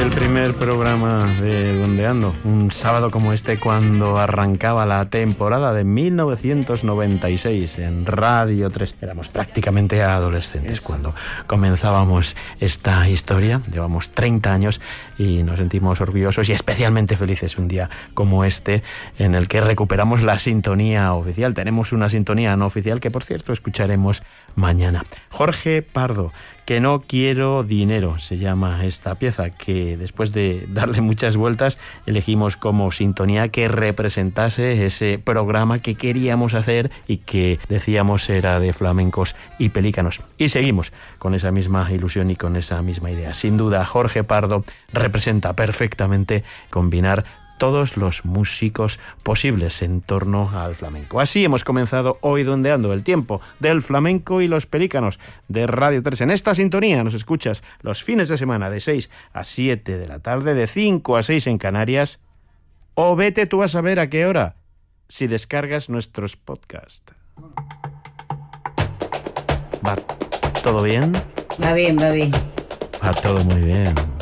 el primer programa de Dondeando, un sábado como este cuando arrancaba la temporada de 1996 en Radio 3. Éramos prácticamente adolescentes cuando comenzábamos esta historia. Llevamos 30 años y nos sentimos orgullosos y especialmente felices un día como este en el que recuperamos la sintonía oficial. Tenemos una sintonía no oficial que, por cierto, escucharemos mañana. Jorge Pardo, Que no quiero dinero, se llama esta pieza, que después de darle muchas vueltas elegimos como sintonía que representase ese programa que queríamos hacer y que decíamos era de flamencos y pelícanos. Y seguimos con esa misma ilusión y con esa misma idea. Sin duda, Jorge Pardo representa perfectamente combinar todos los músicos posibles en torno al flamenco. Así hemos comenzado hoy Dondeando, el tiempo del flamenco y los pelícanos de Radio 3. En esta sintonía nos escuchas los fines de semana de 6 a 7 de la tarde, de 5 a 6 en Canarias, o vete tú a saber a qué hora, si descargas nuestros podcasts. ¿Va todo bien? Va bien, va bien. Va todo muy bien.